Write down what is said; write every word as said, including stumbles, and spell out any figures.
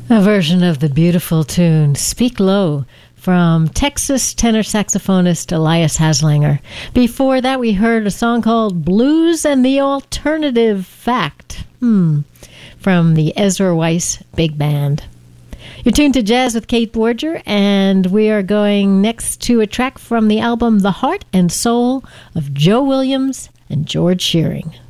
A version of the beautiful tune Speak Low from Texas tenor saxophonist Elias Haslanger. Before that, we heard a song called Blues and the Alternative Fact hmm, from the Ezra Weiss Big Band. You're tuned to Jazz with Kate Borger, and we are going next to a track from the album The Heart and Soul of Joe Williams and George Shearing.